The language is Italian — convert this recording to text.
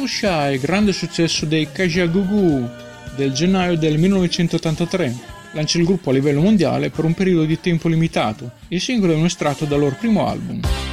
Katyusha è il grande successo dei Kajagoogoo del gennaio del 1983. Lancia il gruppo a livello mondiale per un periodo di tempo limitato. Il singolo è un estratto dal loro primo album.